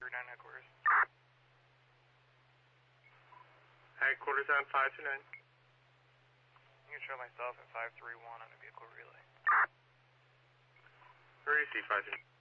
539 headquarters. Headquarters on 529. You can show myself at 531 on a vehicle relay. Where do you see 529?